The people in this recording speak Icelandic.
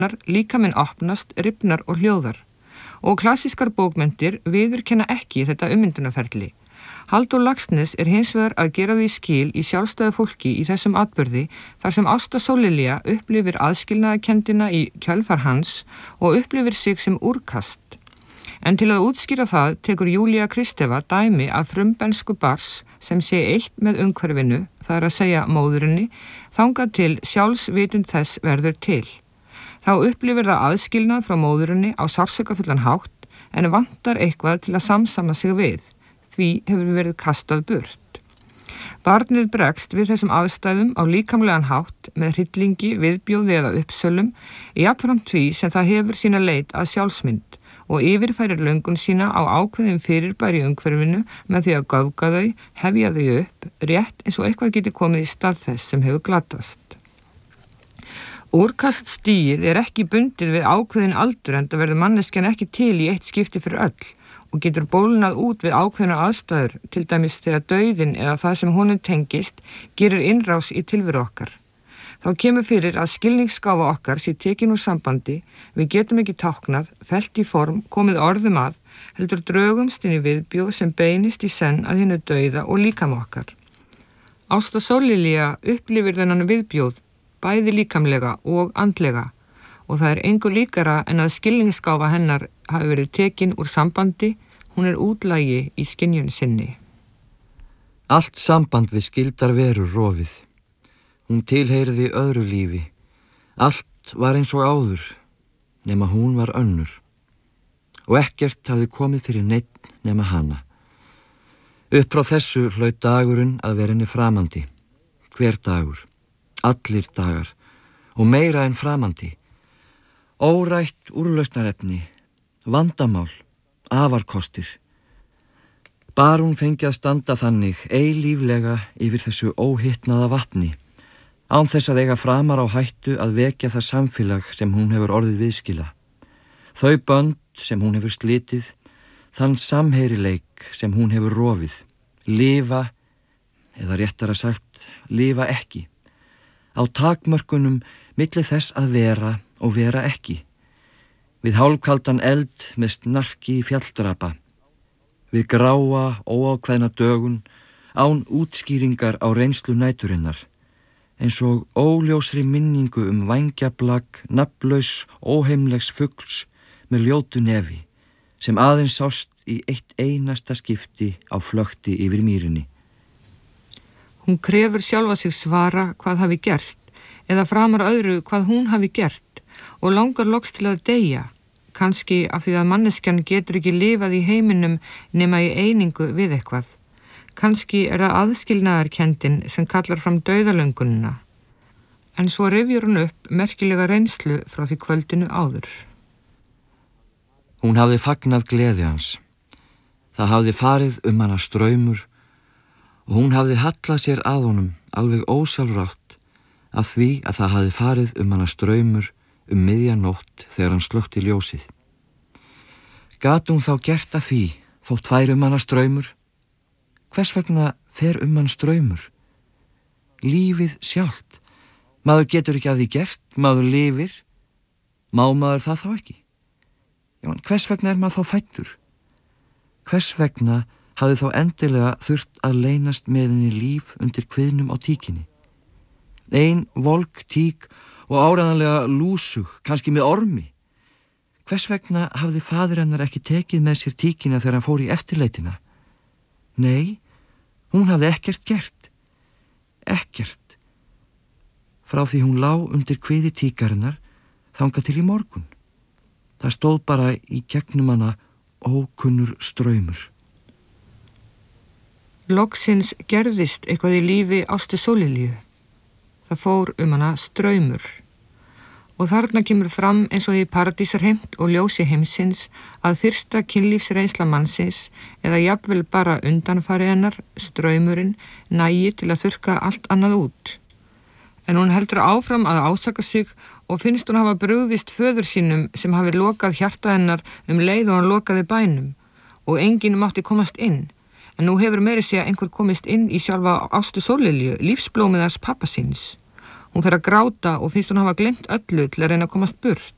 líkaminn opnast, rifnar og hljóðar. Og klassískar bókmenntir viðurkenna ekki þetta ummyndunarferli. Halldór Laxness hins vegar að gera því skil í sjálfstæðu fólki í þessum atburði þar sem Ásta Sóllilja upplifir aðskilnaðarkenndina í kjölfar hans og upplifir sig sem úrkast. En til að útskýra það tekur Júlía Kristeva dæmi af frumbensku barns sem sé eitt með umhverfinu, það að segja móðurinni, þangað til sjálfsvitund þess verður til. Þá upplifir það aðskilnað frá móðurinni á sársaukafullan hátt en vantar eitthvað til að samsama sig við. Því hefur verið kastað burt. Barnið bregst við þessum aðstæðum á líkamlegan hátt með hryllingi, viðbjóði eða uppsölum, jafnframt því sem það hefur sína leit að sjálfsmynd og yfirfærir löngun sína á ákveðin fyrirbæri í umhverfinu með því að göfga þau, hefja þau upp, rétt eins og eitthvað geti komið í stað þess sem hefur glatast. Úrkaststigið ekki bundið við ákveðin aldur enda verður manneskjan ekki til í eitt skipti fyrir öll og getur bólnað út við ákveðnar aðstæður, til dæmis þegar dauðinn eða það sem honum tengist gerir innrás í tilveru okkar. Þá kemur fyrir að skilningsgáfa okkar sé tekin úr sambandi, við getum ekki táknað, fellt í form, komið orðum að, heldur drögumst inn í viðbjóð sem beinist í senn að hinu dauða og líkama okkar. Ásta Sóllilja upplifir þennan viðbjóð, bæði líkamlega og andlega, og það engu líkara en að skilningsgáfa hennar hafi verið tekin úr sambandi, hún útlægi í skynjun sinni. Allt samband við skildar verur rofið. Hún tilheyrði öðru lífi. Allt var eins og áður, nema hún var önnur. Og ekkert hafði komið fyrir neinn nema hana. Upp frá þessu hlaut dagurinn að vera henni framandi. Hver dagur, allir dagar, og meira en framandi. Órætt úrlausnarefni, vandamál, afarkostir. Bara hún fengi að standa þannig eilíflega yfir þessu óhittnaða vatni, án þess að eiga framar á hættu að vekja það samfélag sem hún hefur orðið viðskila. Þau bönd sem hún hefur slitið, þann samheyrileik sem hún hefur rofið, lifa, eða réttara sagt, lifa ekki, á takmörkunum milli þess að vera og vera ekki, við hálfkaldan eld með snarki í fjalldrapa, við gráa, óákveðna dögun, án útskýringar á reynslu næturinnar, eins og óljósri minningu vængjablak, nafnlaus, óheimlegs fugls með ljótu nefi, sem aðeins sást í eitt einasta skipti á flökti yfir mýrinni. Hún krefur sjálfa sig svara hvað hafi gerst, eða framar öðru hvað hún hafi gert, og langar loks til að deyja, kannski af því að manneskjan getur ekki lifað í heiminum nema í einingu við eitthvað. Kannski það aðskilnaðarkenndin sem kallar fram dauðalöngunina. En svo rifjar hún upp merkilega reynslu frá því kvöldinu áður. Hún hafði fagnað gleði hans. Það hafði farið hana straumur og hún hafði hallað sér að honum alveg ósjálfrátt af því að það hafði farið hana straumur miðjanótt þegar hann slökkti ljósið. Gat hún þá gert að því þótt færi hana straumur? Hvers vegna fer hann straumur? Lífið sjálft. Maður getur ekki að því gert, maður lifir. Má maður það þá ekki? Já, en hvers vegna maður þá fæddur? Hvers vegna hafði þá endilega þurft að leynast með henni líf undir kviðnum á tíkinni? Ein volk tík og áreiðanlega lúsug, kannski með ormi. Hvers vegna hafði faðir hennar ekki tekið með sér tíkina þegar hann fór í eftirleitina? Nei, hún hafði ekkert gert. Ekkert. Frá því hún lá undir kviði tíkarinnar þangað til í morgun. Það stóð bara í gegnum hana ókunnur straumur. Loksins gerðist eitthvað í lífi Ástu Sóllilju. Það fór hana straumur. Og þarna kemur fram eins og í paradísarheimt og ljósi heimsins að fyrsta kynlífsreynsla mannsins eða jafnvel bara undanfari hennar, straumurinn, nægi til að þurrka allt annað út. En hún heldur áfram að ásaka sig og finnst hún hafa brugðist föður sínum sem hafi lokað hjarta hennar leið og hann lokaði bænum og enginn mátti komast inn. En nú hefur meiri segja einhver komist inn í sjálfa Ástu Sóllilju, lífsblómið hans pappa síns. Hún fer að gráta og finnst hún hafa gleymt öllu til að reyna að komast burt.